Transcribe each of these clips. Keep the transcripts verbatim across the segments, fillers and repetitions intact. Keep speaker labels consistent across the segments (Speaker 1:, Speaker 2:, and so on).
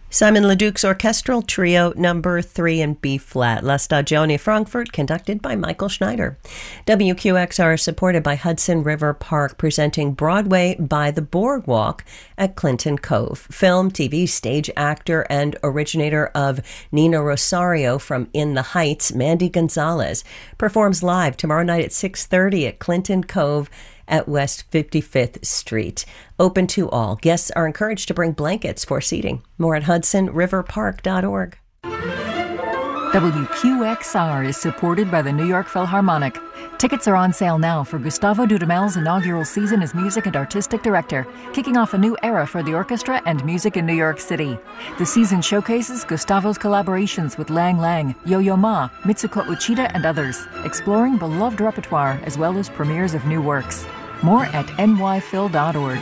Speaker 1: Simon Leduc's Orchestral Trio Number three in B-flat, La Stagione Frankfurt, conducted by Michael Schneider. W Q X R is supported by Hudson River Park, presenting Broadway by the Boardwalk at Clinton Cove. Film, T V, stage actor, and originator of Nina Rosario from In the Heights, Mandy Gonzalez, performs live tomorrow night at six thirty at Clinton Cove at West fifty-fifth Street. Open to all. Guests are encouraged to bring blankets for seating. More at hudson river park dot org.
Speaker 2: W Q X R is supported by the New York Philharmonic. Tickets are on sale now for Gustavo Dudamel's inaugural season as music and artistic director, kicking off a new era for the orchestra and music in New York City. The season showcases Gustavo's collaborations with Lang Lang, Yo-Yo Ma, Mitsuko Uchida, and others, exploring beloved repertoire as well as premieres of new works. More at n y phil dot org.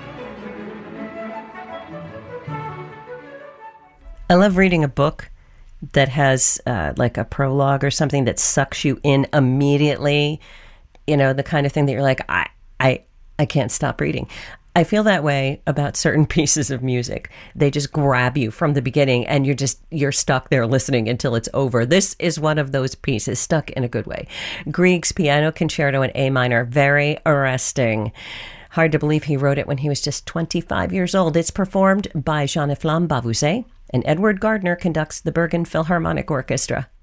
Speaker 1: I love reading a book that has uh, like a prologue or something that sucks you in immediately. You know, the kind of thing that you're like, I, I, I can't stop reading. I feel that way about certain pieces of music. They just grab you from the beginning and you're just, you're stuck there listening until it's over. This is one of those pieces, stuck in a good way. Grieg's Piano Concerto in A minor, very arresting. Hard to believe he wrote it when he was just twenty-five years old. It's performed by Jean-Efflam Bavouzet, and Edward Gardner conducts the Bergen Philharmonic Orchestra.